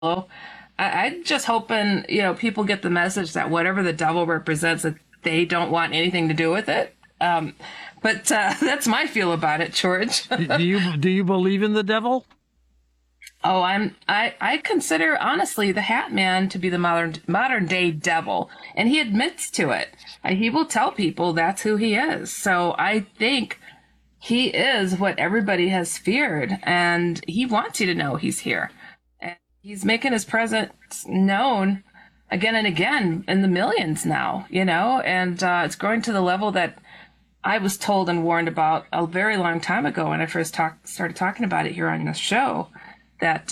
I'm just hoping, people get the message that whatever the devil represents, that they don't want anything to do with it. But that's my feel about it, George. Do you believe in the devil? Oh, I consider honestly the Hat Man to be the modern day devil, and he admits to it. He will tell people that's who he is. So I think he is what everybody has feared, and he wants you to know he's here. And he's making his presence known again and again in the millions now, and it's growing to the level that I was told and warned about a very long time ago when I first started talking about it here on the show, that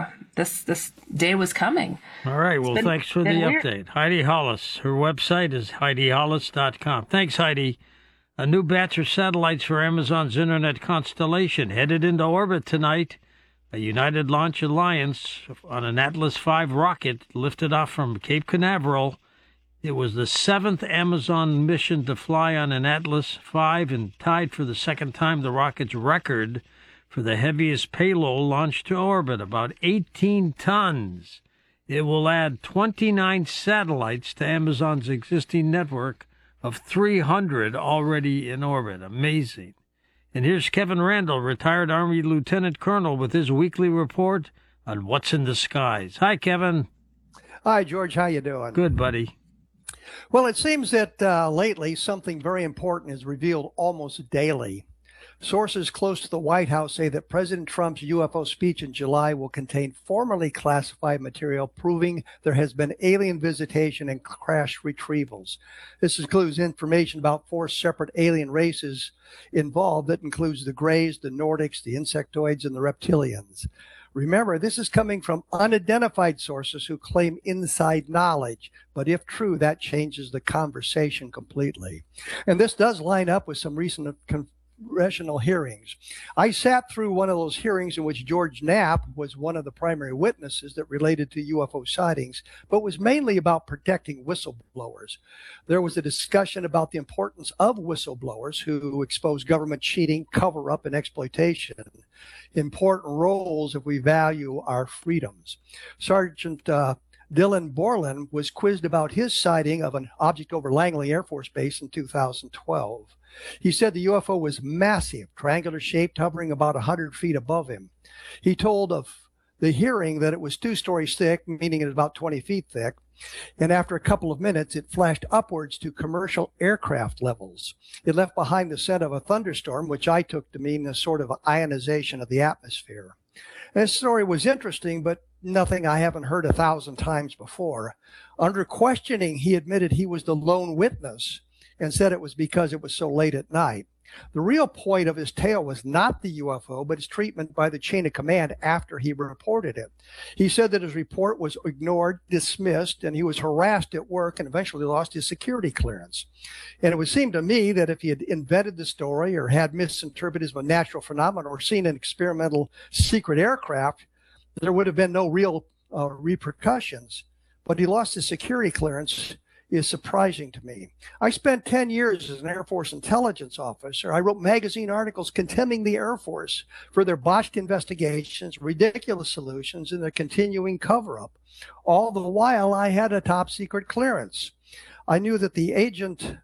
this day was coming. All right. Well, thanks for the update. Heidi Hollis. Her website is HeidiHollis.com. Thanks, Heidi. A new batch of satellites for Amazon's internet constellation headed into orbit tonight. A United Launch Alliance on an Atlas V rocket lifted off from Cape Canaveral. It was the 7th Amazon mission to fly on an Atlas V and tied for the second time the rocket's record for the heaviest payload launched to orbit, about 18 tons. It will add 29 satellites to Amazon's existing network of 300 already in orbit. Amazing. And here's Kevin Randle, retired Army Lieutenant Colonel, with his weekly report on what's in the skies. Hi, Kevin. Hi, George. How you doing? Good, buddy. Well, it seems that lately something very important is revealed almost daily. Sources close to the White House say that President Trump's UFO speech in July will contain formerly classified material proving there has been alien visitation and crash retrievals. This includes information about 4 separate alien races involved. That includes the Greys, the Nordics, the insectoids, and the reptilians. Remember, this is coming from unidentified sources who claim inside knowledge. But if true, that changes the conversation completely. And this does line up with some recent congressional hearings. I sat through one of those hearings in which George Knapp was one of the primary witnesses that related to UFO sightings, but was mainly about protecting whistleblowers. There was a discussion about the importance of whistleblowers who expose government cheating, cover-up, and exploitation. Important roles if we value our freedoms. Sergeant Dylan Borland was quizzed about his sighting of an object over Langley Air Force Base in 2012. He said the UFO was massive, triangular shaped, hovering about 100 feet above him. He told of the hearing that it was 2 stories thick, meaning it was about 20 feet thick. And after a couple of minutes, it flashed upwards to commercial aircraft levels. It left behind the scent of a thunderstorm, which I took to mean a sort of ionization of the atmosphere. And this story was interesting, but nothing I haven't heard 1,000 times before. Under questioning, he admitted he was the lone witness and said it was because it was so late at night. The real point of his tale was not the UFO, but his treatment by the chain of command after he reported it. He said that his report was ignored, dismissed, and he was harassed at work and eventually lost his security clearance. And it would seem to me that if he had invented the story or had misinterpreted it as a natural phenomenon or seen an experimental secret aircraft, there would have been no real repercussions. But he lost his security clearance is surprising to me. I spent 10 years as an Air Force intelligence officer. I wrote magazine articles condemning the Air Force for their botched investigations, ridiculous solutions, and their continuing cover-up. All the while, I had a top secret clearance. I knew that the agent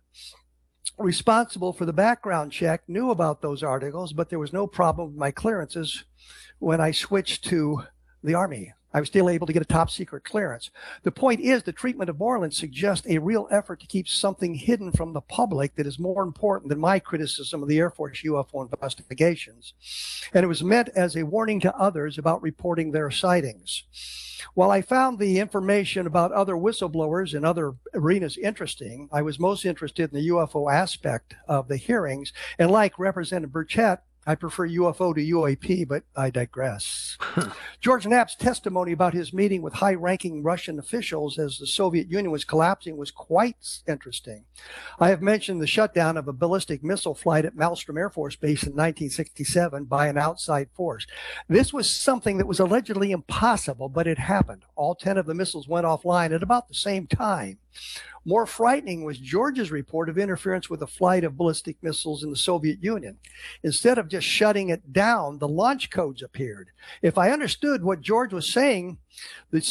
responsible for the background check knew about those articles, but there was no problem with my clearances when I switched to the Army. I was still able to get a top secret clearance. The point is the treatment of Borland suggests a real effort to keep something hidden from the public that is more important than my criticism of the Air Force UFO investigations. And it was meant as a warning to others about reporting their sightings. While I found the information about other whistleblowers in other arenas interesting, I was most interested in the UFO aspect of the hearings. And like Representative Burchett, I prefer UFO to UAP, but I digress. George Knapp's testimony about his meeting with high-ranking Russian officials as the Soviet Union was collapsing was quite interesting. I have mentioned the shutdown of a ballistic missile flight at Malmstrom Air Force Base in 1967 by an outside force. This was something that was allegedly impossible, but it happened. All 10 of the missiles went offline at about the same time. More frightening was George's report of interference with a flight of ballistic missiles in the Soviet Union. Instead of just shutting it down, the launch codes appeared. If I understood what George was saying, the